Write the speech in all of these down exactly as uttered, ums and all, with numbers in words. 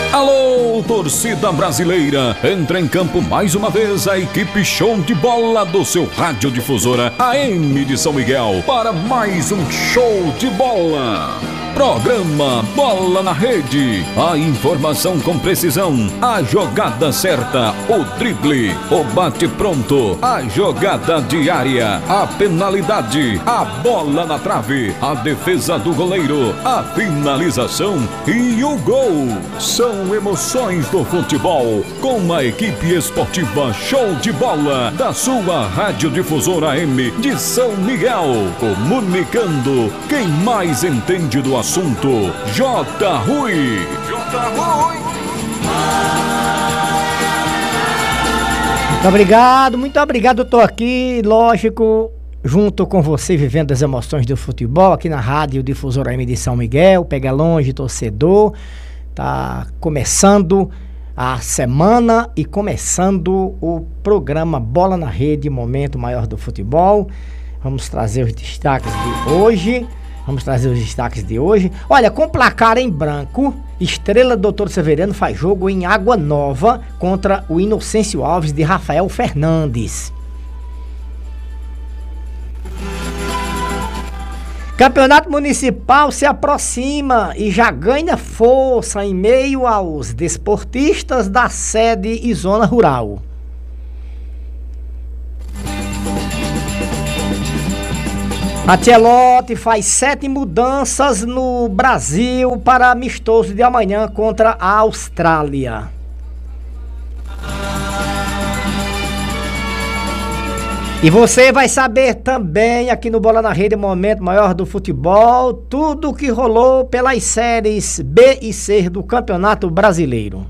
Alô, torcida brasileira! Entra em campo mais uma vez a equipe show de bola do seu radiodifusora A M de São Miguel para mais um show de bola. Programa Bola na Rede. A informação com precisão, a jogada certa, o drible, o bate pronto, a jogada diária, a penalidade, a bola na trave, a defesa do goleiro, a finalização e o gol. São emoções do futebol com a equipe esportiva Show de Bola da sua radiodifusora A M de São Miguel. Comunicando quem mais entende do assunto, J. Rui. J. Rui. Muito obrigado, muito obrigado. Eu tô aqui, lógico, junto com você, vivendo as emoções do futebol, aqui na Rádio Difusora A M de São Miguel. Pega longe, torcedor. Tá começando a semana e começando o programa Bola na Rede, momento maior do futebol. Vamos trazer os destaques de hoje. Vamos trazer os destaques de hoje. Olha, com placar em branco, Estrela doutor Severiano faz jogo em Água Nova contra o Inocêncio Alves de Rafael Fernandes. Campeonato Municipal se aproxima e já ganha força em meio aos desportistas da sede e zona rural. Ancelotti faz sete mudanças no Brasil para amistoso de amanhã contra a Austrália. E você vai saber também aqui no Bola na Rede, momento maior do futebol, tudo o que rolou pelas séries B e C do Campeonato Brasileiro.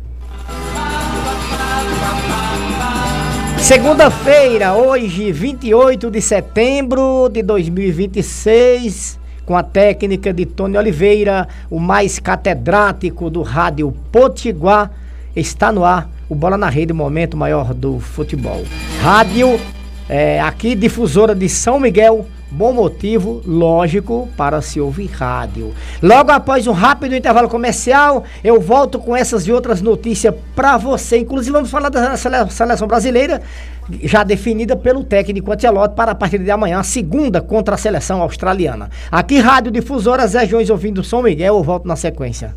Segunda-feira, hoje, vinte e oito de setembro de dois mil e vinte e seis, com a técnica de Tony Oliveira, o mais catedrático do rádio Potiguar, está no ar o Bola na Rede, momento maior do futebol. Rádio, é, aqui, difusora de São Miguel, bom motivo, lógico, para se ouvir rádio. Logo após um rápido intervalo comercial, eu volto com essas e outras notícias para você. Inclusive, vamos falar da seleção brasileira, já definida pelo técnico Ancelotti para a partida de amanhã, a segunda contra a seleção australiana. Aqui, Rádio Difusora, Zé Jones ouvindo São Miguel, eu volto na sequência.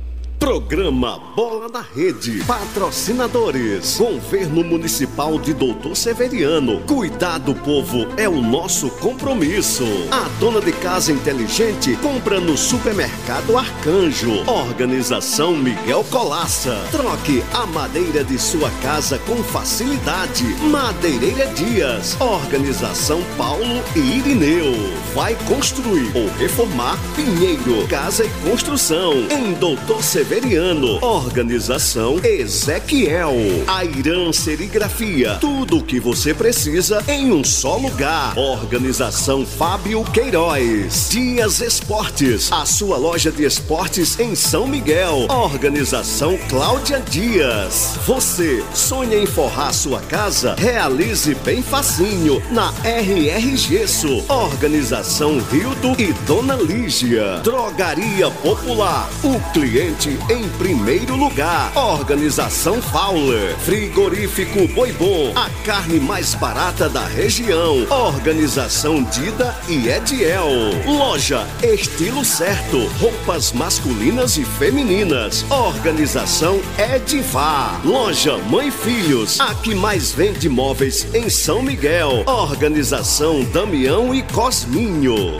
Programa Bola na Rede. Patrocinadores: Governo Municipal de doutor Severiano. Cuidar do povo é o nosso compromisso. A dona de casa inteligente compra no Supermercado Arcanjo. Organização Miguel Colaça. Troque a madeira de sua casa com facilidade. Madeireira Dias. Organização Paulo e Irineu. Vai construir ou reformar? Pinheiro Casa e Construção. Em doutor Severiano. Severiano, organização Ezequiel, Airan Serigrafia, tudo o que você precisa em um só lugar, organização Fábio Queiroz, Dias Esportes, a sua loja de esportes em São Miguel, organização Cláudia Dias. Você sonha em forrar sua casa? Realize bem facinho na R R Gesso, organização Rildo e Dona Lígia, Drogaria Popular, o cliente em primeiro lugar, organização Fowler, frigorífico Boi Bom, a carne mais barata da região, organização Dida e Ediel, loja Estilo Certo, roupas masculinas e femininas, organização Edivar, loja Mãe Filhos, a que mais vende móveis em São Miguel, organização Damião e Cosminho.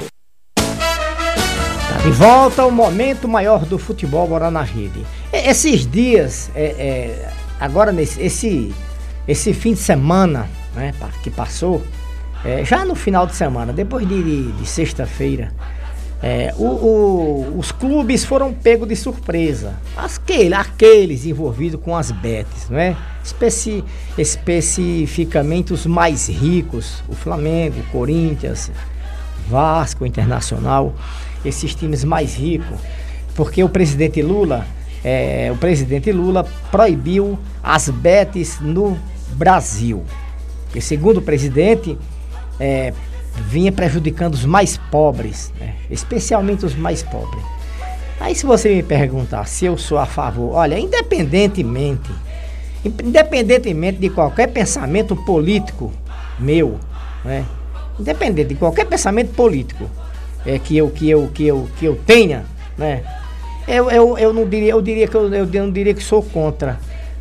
De volta ao momento maior do futebol, Bola na Rede. Esses dias, é, é, agora nesse esse, esse fim de semana, né, que passou, é, já no final de semana, depois de, de, de sexta-feira, é, o, o, os clubes foram pegos de surpresa. Aquele, aqueles envolvidos com as betes, não é? Especi, especificamente os mais ricos, o Flamengo, o Corinthians, Vasco, Internacional, esses times mais ricos, porque o presidente Lula, é, o presidente Lula proibiu as betes no Brasil, que segundo o presidente, é, vinha prejudicando os mais pobres, né? Especialmente os mais pobres. Aí se você me perguntar se eu sou a favor, olha, independentemente, independentemente de qualquer pensamento político meu, né? Independente de qualquer pensamento político é, que, eu, que, eu, que, eu, que eu tenha, né? Eu, eu, eu não diria, eu diria que eu, eu não diria que sou contra.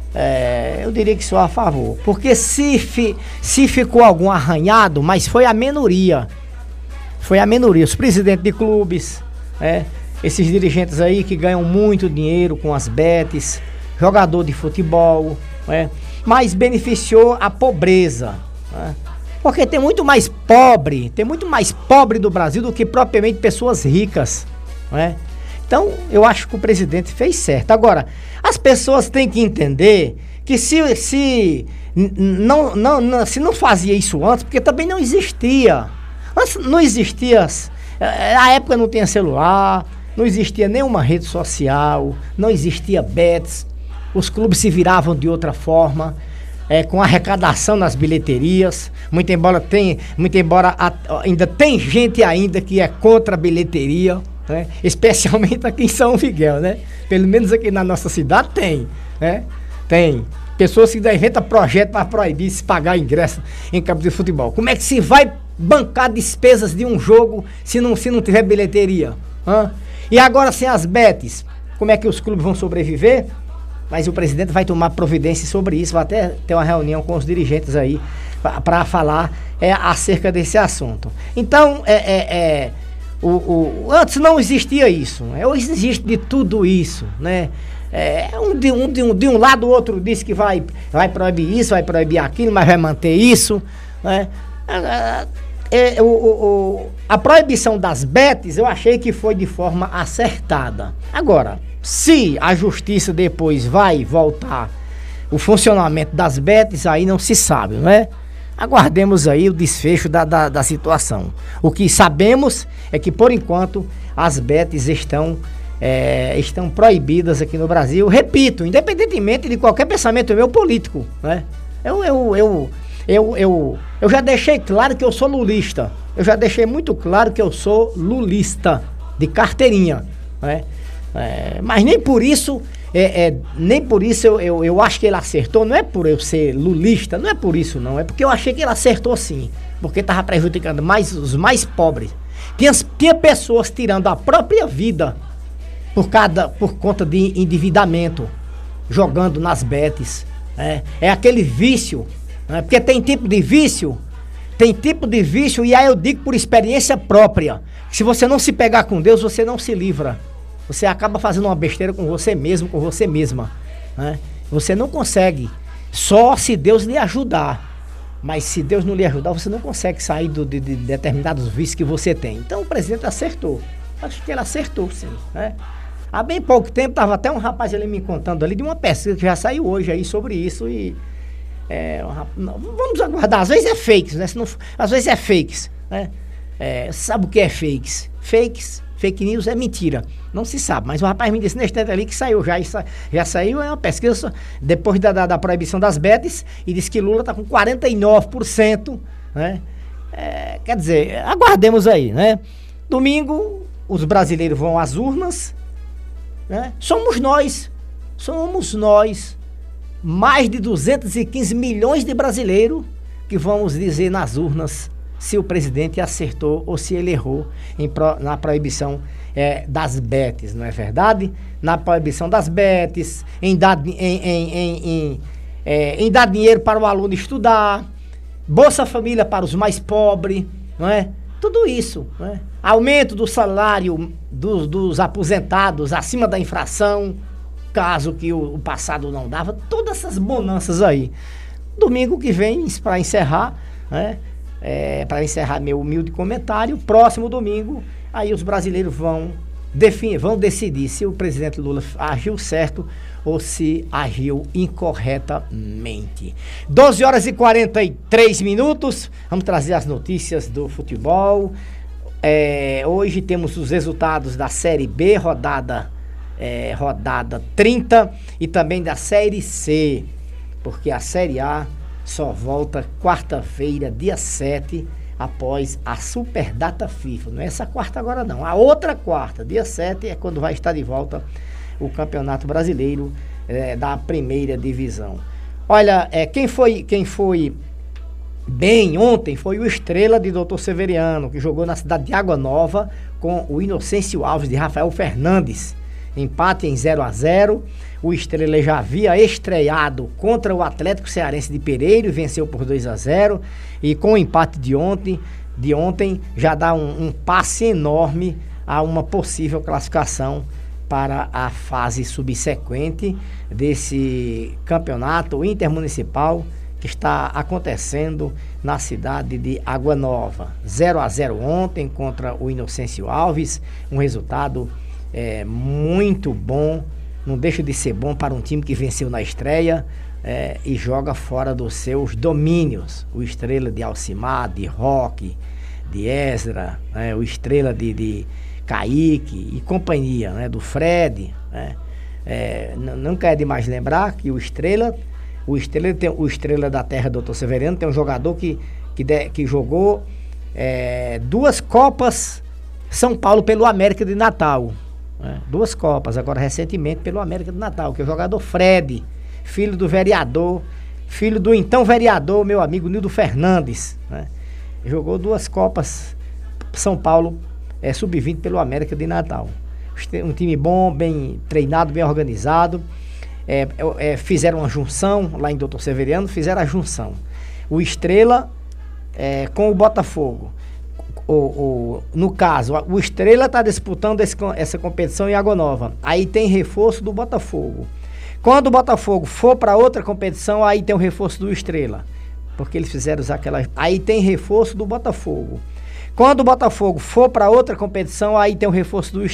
É, eu diria que sou a favor. Porque se, fi, se ficou algum arranhado, mas foi a minoria. Foi a minoria. Os presidentes de clubes, é, esses dirigentes aí que ganham muito dinheiro com as betes, jogador de futebol, é, mas beneficiou a pobreza. É, porque tem muito mais pobre, tem muito mais pobre do Brasil do que propriamente pessoas ricas. É. Então, eu acho que o presidente fez certo. Agora, as pessoas têm que entender que se, se, não, não, não, se não fazia isso antes, porque também não existia. Antes não existia, na época não tinha celular, não existia nenhuma rede social, não existia bets, os clubes se viravam de outra forma, é, com arrecadação nas bilheterias, muito embora, tem, muito embora a, ainda tem gente ainda que é contra a bilheteria, né? Especialmente aqui em São Miguel, né? Pelo menos aqui na nossa cidade tem, né? Tem pessoas que inventam projeto para proibir se pagar ingresso em campo de futebol. Como é que se vai bancar despesas de um jogo se não, se não tiver bilheteria? Hã? E agora sem as betes, como é que os clubes vão sobreviver? Mas o presidente vai tomar providência sobre isso, vai até ter uma reunião com os dirigentes aí para falar é, acerca desse assunto. Então, é... é, é O, o, antes não existia isso, né? Hoje existe de tudo isso, né? É, um, de, um, de, um, de um lado o outro diz que vai, vai proibir isso, vai proibir aquilo, mas vai manter isso, né? É, é, o, o, a proibição das betes eu achei que foi de forma acertada. Agora, se a justiça depois vai voltar o funcionamento das betes, aí não se sabe, não é? Aguardemos aí o desfecho da, da, da situação. O que sabemos é que, por enquanto, as betes estão, é, estão proibidas aqui no Brasil. Repito, independentemente de qualquer pensamento meu político, né? Eu, eu, eu, eu, eu, eu já deixei claro que eu sou lulista. Eu já deixei muito claro que eu sou lulista, de carteirinha, né? É, mas nem por isso... É, é, nem por isso eu, eu, eu acho que ele acertou, não é por eu ser lulista, não é por isso não, é porque eu achei que ele acertou sim, porque estava prejudicando mais os mais pobres. Tinha, tinha pessoas tirando a própria vida por, cada, por conta de endividamento, jogando nas betes. É, é aquele vício, né? Porque tem tipo de vício, tem tipo de vício, e aí eu digo por experiência própria, que se você não se pegar com Deus, você não se livra. Você acaba fazendo uma besteira com você mesmo, com você mesma, né? Você não consegue, só se Deus lhe ajudar. Mas se Deus não lhe ajudar, você não consegue sair do, de, de determinados vícios que você tem. Então o presidente acertou. Acho que ele acertou, sim, né? Há bem pouco tempo, estava até um rapaz ali me contando ali de uma pesquisa que já saiu hoje aí sobre isso e... É, não, vamos aguardar, às vezes é fakes, né? Se não, às vezes é fakes, né? É, sabe o que é fakes? Fakes, fake news é mentira. Não se sabe, mas o rapaz me disse nesse instante ali que saiu, já, já saiu, é uma pesquisa depois da, da, da proibição das betes, e disse que Lula está com quarenta e nove por cento, né? É, quer dizer, aguardemos aí, né? Domingo, os brasileiros vão às urnas, né? Somos nós, somos nós, mais de duzentos e quinze milhões de brasileiros que vamos dizer nas urnas se o presidente acertou ou se ele errou em pro, na proibição é, das betes, não é verdade? Na proibição das betes, em dar, em, em, em, em, é, em dar dinheiro para o aluno estudar, Bolsa Família para os mais pobres, não é? Tudo isso, não é? Aumento do salário dos, dos aposentados acima da inflação, caso que o, o passado não dava, todas essas bonanças aí. Domingo que vem, para encerrar, né? É, para encerrar meu humilde comentário, próximo domingo, aí os brasileiros vão, definir, vão decidir se o presidente Lula agiu certo ou se agiu incorretamente. doze horas e quarenta e três minutos, vamos trazer as notícias do futebol. É, hoje temos os resultados da Série B, rodada, é, rodada trinta, e também da Série C, porque a Série A só volta quarta-feira, dia sete, após a super data FIFA. Não é essa quarta agora não, a outra quarta, dia sete, é quando vai estar de volta o Campeonato Brasileiro é, da primeira divisão. Olha, é, quem foi, quem foi bem ontem foi o Estrela de doutor Severiano, que jogou na cidade de Água Nova com o Inocêncio Alves de Rafael Fernandes. Empate em zero a zero. O Estrela já havia estreado contra o Atlético Cearense de Pereira e venceu por dois a zero. E com o empate de ontem, de ontem já dá um, um passe enorme a uma possível classificação para a fase subsequente desse campeonato intermunicipal que está acontecendo na cidade de Água Nova. zero a zero ontem contra o Inocêncio Alves, um resultado é, muito bom, não deixa de ser bom para um time que venceu na estreia é, e joga fora dos seus domínios. O Estrela de Alcimar, de Roque, de Ezra, né, o Estrela de, de Kaique e companhia, né, do Fred. Né, é, nunca é demais lembrar que o Estrela... O Estrela, tem, o Estrela da Terra, doutor Severiano, tem um jogador que, que, de, que jogou é, duas Copas São Paulo pelo América de Natal. Né? Duas Copas, agora recentemente pelo América de Natal, que é o jogador Fred, filho do vereador, filho do então vereador, meu amigo Nildo Fernandes. Né? Jogou duas Copas São Paulo é, sub vinte pelo América de Natal. Um time bom, bem treinado, bem organizado. É, é, fizeram uma junção lá em doutor Severiano, fizeram a junção. O Estrela é, com o Botafogo. O, o, no caso, o Estrela está disputando esse, essa competição em Água Nova. Aí tem reforço do Botafogo. Quando o Botafogo for para outra competição, aí tem o reforço do Estrela. Porque eles fizeram usar aquela. Aí tem reforço do Botafogo. Quando o Botafogo for para outra competição, aí tem o reforço do Estrela.